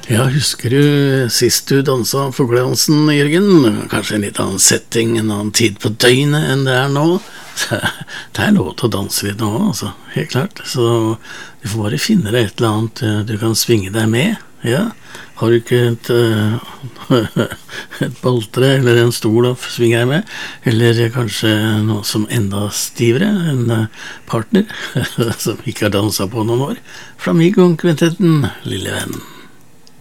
Ja, husker du sist du dansa fugledansen, Jørgen? Kanskje en litt annen setting, en annen tid på døgnet enn det er nå. Det er lov til å danse litt nå, altså, helt klart. Så du får bare finne deg et eller annet du kan svinge deg med, ja. Har du ikke et boltre eller en stol å svinge deg med, eller kanskje noe som enda stivere, en partner som ikke har danset på noen år. Flamingo-kvintetten, lille venn.